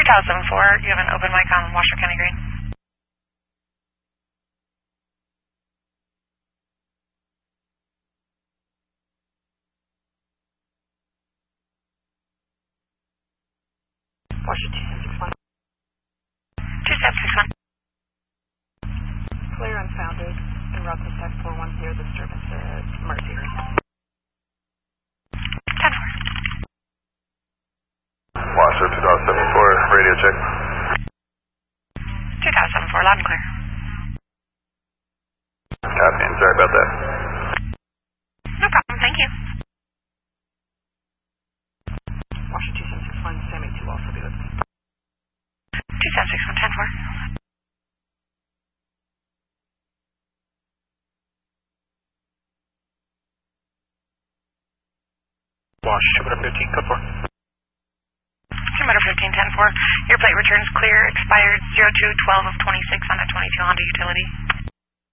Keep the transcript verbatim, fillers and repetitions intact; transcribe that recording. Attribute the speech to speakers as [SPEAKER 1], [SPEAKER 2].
[SPEAKER 1] two thousand four, you have an open mic on Washoe County Green. Washoe two seven six one. two seven six one.
[SPEAKER 2] Clear unfounded and route to stack four one zero disturbance at Mercy.
[SPEAKER 1] ten four.
[SPEAKER 3] Washoe two thousand seventy-four, radio check.
[SPEAKER 1] two thousand four, loud and clear.
[SPEAKER 3] Copy, sorry about that.
[SPEAKER 1] No problem, thank you.
[SPEAKER 2] Washoe two seven six one, Sammy two also be with me.
[SPEAKER 1] two seven six one, ten four.
[SPEAKER 3] Wash, Jupiter fifteen, code four.
[SPEAKER 1] Jupiter fifteen, ten four. Your plate returns clear, expired zero two twelve of twenty-six on a twenty-two Honda utility.